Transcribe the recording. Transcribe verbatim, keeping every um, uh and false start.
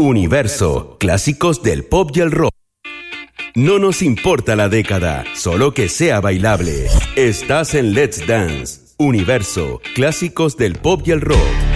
Universo, clásicos del pop y el rock. No nos importa la década, solo que sea bailable. Estás en Let's Dance. Universo, clásicos del pop y el rock.